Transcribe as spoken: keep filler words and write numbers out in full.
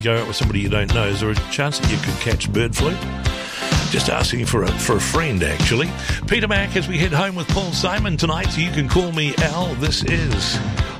go out with somebody you don't know, is there a chance that you could catch bird flu? Just asking for a for a friend, actually. Peter Mac, as we head home with Paul Simon tonight, so you can call me Al. This is